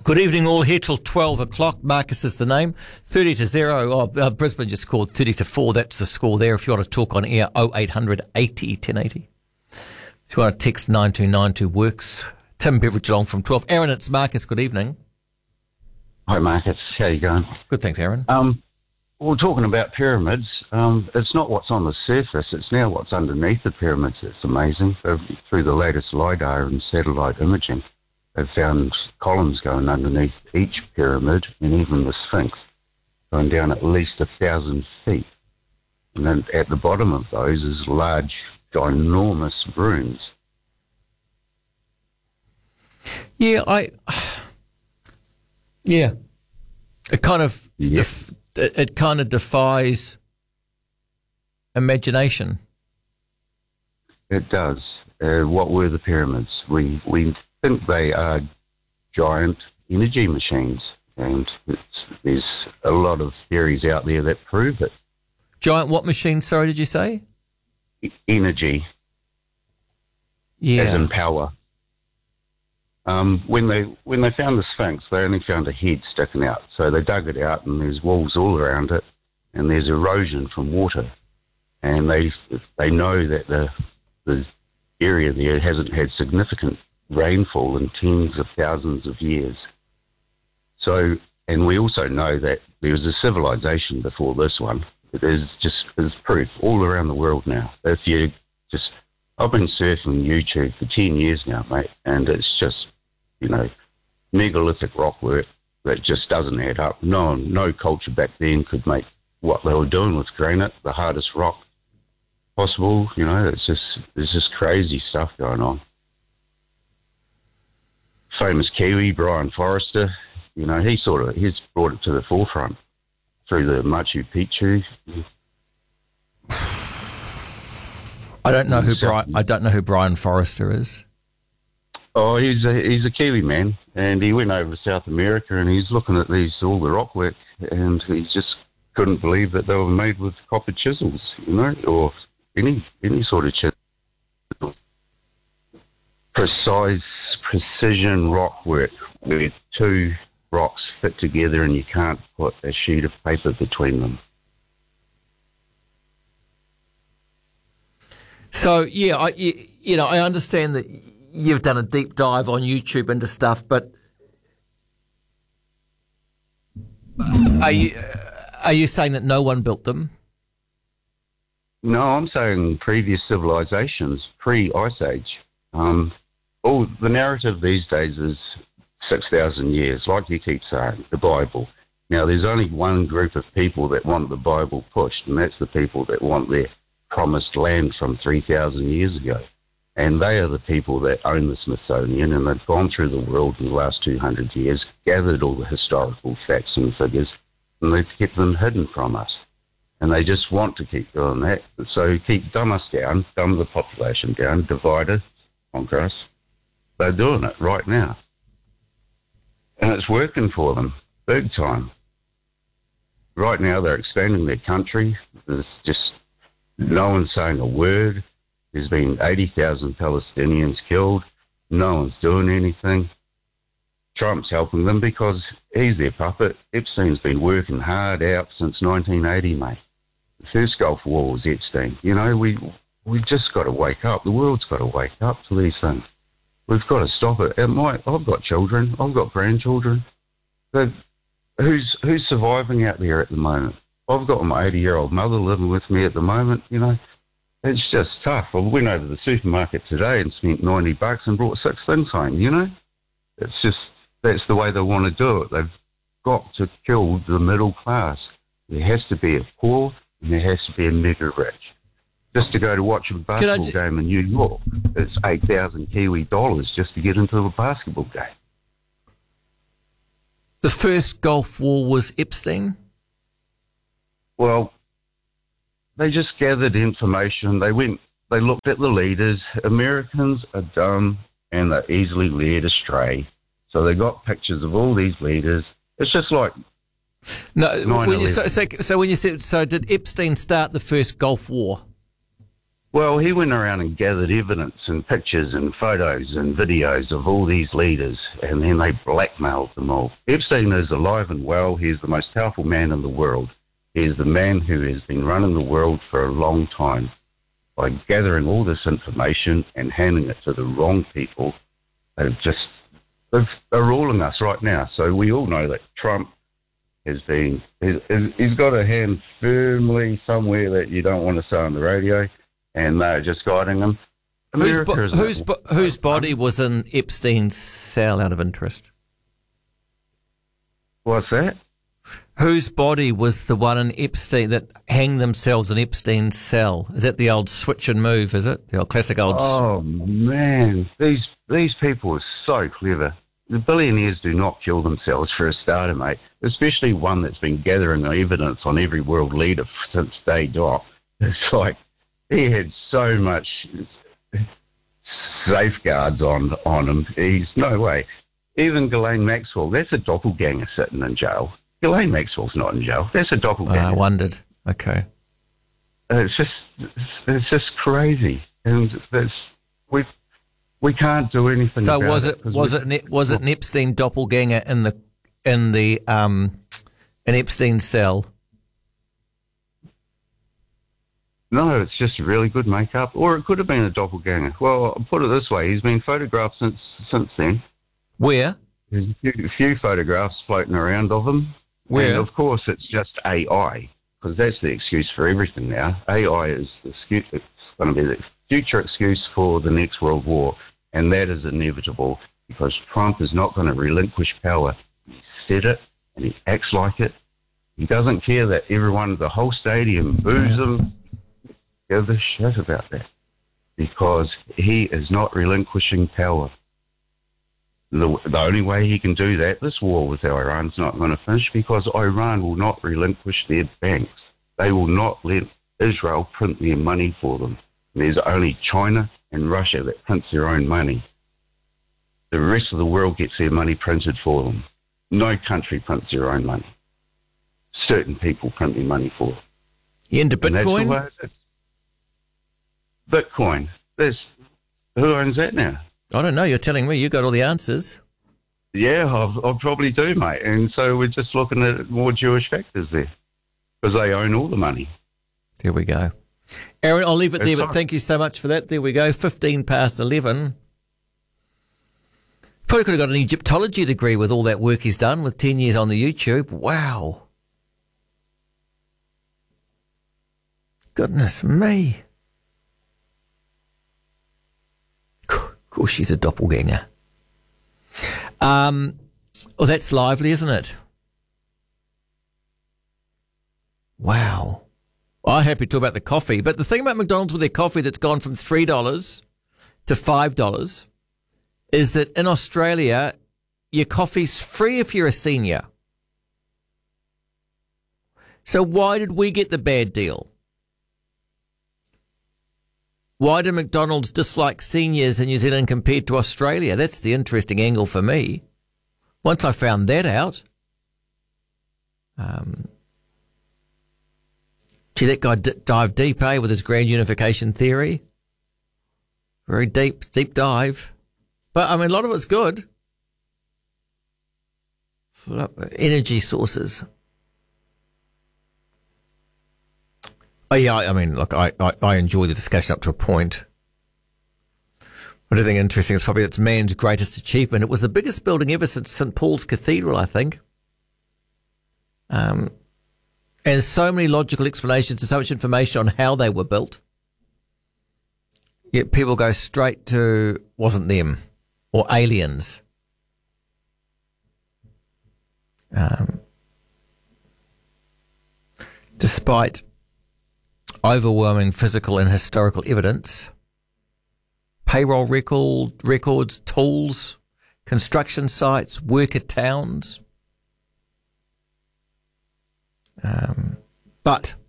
Good evening, all here till 12 o'clock. Marcus is the name. 30 to 0. Brisbane just scored 30 to 4. That's the score there. If you want to talk on air, 0800 80 1080. If you want to text 9292 works. Tim Beveridge along from 12. Aaron, it's Marcus. Good evening. Hi, Marcus. How you going? Good, thanks, Aaron. We're talking about pyramids. It's not what's on the surface. It's now what's underneath the pyramids. It's amazing. Through the latest LiDAR and satellite imaging, they've found columns going underneath each pyramid and even the Sphinx, going down at least 1,000 feet. And then at the bottom of those is large, ginormous rooms. Yeah, It kind of it kind of defies imagination. It does. What were the pyramids? We think they are giant energy machines, and there's a lot of theories out there that prove it. Giant what machine? Sorry, did you say? Energy. Yeah. As in power. When they found the Sphinx, they only found a head sticking out. So they dug it out, and there's walls all around it, and there's erosion from water. And they know that the area there hasn't had significant rainfall in tens of thousands of years. So, and we also know that there was a civilization before this one. There's proof all around the world now. If you just, I've been surfing YouTube for 10 years now, mate, and it's just, megalithic rock work that just doesn't add up. No culture back then could make what they were doing with granite, the hardest rock possible. There's just crazy stuff going on. Famous Kiwi, Brian Forrester, he's brought it to the forefront through the Machu Picchu. I don't know who Brian Forrester is. Oh, he's a Kiwi man, and he went over to South America, and he's looking at all the rock work, and he just couldn't believe that they were made with copper chisels, or any sort of chisel. Precision rock work, where two rocks fit together and you can't put a sheet of paper between them. So, yeah, I understand that you've done a deep dive on YouTube into stuff, but are you saying that no one built them? No, I'm saying previous civilizations, pre-Ice Age. The narrative these days is 6,000 years, like you keep saying, the Bible. Now, there's only one group of people that want the Bible pushed, and that's the people that want their promised land from 3,000 years ago. And they are the people that own the Smithsonian, and they've gone through the world in the last 200 years, gathered all the historical facts and figures, and they've kept them hidden from us. And they just want to keep doing that. So dumb us down, dumb the population down, divide us, conquer us. They're doing it right now. And it's working for them, big time. Right now they're expanding their country. There's just no one's saying a word. There's been 80,000 Palestinians killed. No one's doing anything. Trump's helping them because he's their puppet. Epstein's been working hard out since 1980, mate. The first Gulf War was Epstein. We've just got to wake up. The world's got to wake up to these things. We've got to stop it. I've got children. I've got grandchildren. Who's surviving out there at the moment? I've got my 80-year-old mother living with me at the moment, It's just tough. I went over to the supermarket today and spent $90 and brought 6 things home, It's just, that's the way they want to do it. They've got to kill the middle class. There has to be a poor and there has to be a mega rich. Just to go to watch a basketball game in New York, it's 8,000 Kiwi dollars just to get into a basketball game. The first Gulf War was Epstein? Well, they just gathered information. They looked at the leaders. Americans are dumb and they're easily led astray. So they got pictures of all these leaders. It's just like no. When you, so when you said, so did Epstein start the first Gulf War? Well, he went around and gathered evidence and pictures and photos and videos of all these leaders, and then they blackmailed them all. Epstein is alive and well. He's the most powerful man in the world. He's the man who has been running the world for a long time. By gathering all this information and handing it to the wrong people, they're ruling us right now. So we all know that Trump he's got a hand firmly somewhere that you don't want to say on the radio, and they're just guiding him. Whose body was in Epstein's cell, out of interest? What's that? Whose body was the one in Epstein that hanged themselves in Epstein's cell? Is that the old switch and move, is it? The old classic old... Oh, man. These people are so clever. The billionaires do not kill themselves for a starter, mate, especially one that's been gathering evidence on every world leader since day dot. It's like he had so much safeguards on him. He's no way. Even Ghislaine Maxwell, that's a doppelganger sitting in jail. Ghislaine Maxwell's not in jail. That's a doppelganger. I wondered. Okay. It's just crazy, and we can't do anything. So about was it an Epstein doppelganger in Epstein's cell? No, it's just really good makeup, or it could have been a doppelganger. Well, I'll put it this way: he's been photographed since then. Where? There's a few photographs floating around of him. Where? And of course, it's just AI, because that's the excuse for everything now. AI is the excuse. It's going to be the future excuse for the next world war, and that is inevitable because Trump is not going to relinquish power. He said it, and he acts like it. He doesn't care that everyone, the whole stadium, boos him. Give a shit about that, because he is not relinquishing power. The only way he can do that, this war with Iran's not going to finish, because Iran will not relinquish their banks. They will not let Israel print their money for them. There's only China and Russia that prints their own money. The rest of the world gets their money printed for them. No country prints their own money. Certain people print their money for them. You into Bitcoin? Bitcoin. Who owns that now? I don't know. You're telling me you got all the answers. Yeah, I probably do, mate. And so we're just looking at more Jewish factors there, because they own all the money. There we go. Aaron, I'll leave it there, but thank you so much for that. There we go, 11:15. Probably could have got an Egyptology degree with all that work he's done with 10 years on the YouTube. Wow. Goodness me. Of course, she's a doppelganger. Well, that's lively, isn't it? Wow. I'm happy to talk about the coffee, but the thing about McDonald's with their coffee that's gone from $3 to $5 is that in Australia, your coffee's free if you're a senior. So why did we get the bad deal? Why do McDonald's dislike seniors in New Zealand compared to Australia? That's the interesting angle for me. Once I found that out, gee, that guy dived deep, with his grand unification theory. Very deep dive. But, I mean, a lot of it's good. Energy sources. Oh, yeah, I mean, look, I enjoy the discussion up to a point. What I think interesting is probably it's man's greatest achievement. It was the biggest building ever since St. Paul's Cathedral, I think. And so many logical explanations and so much information on how they were built. Yet people go straight to wasn't them or aliens. Despite overwhelming physical and historical evidence, payroll records, tools, construction sites, worker towns. But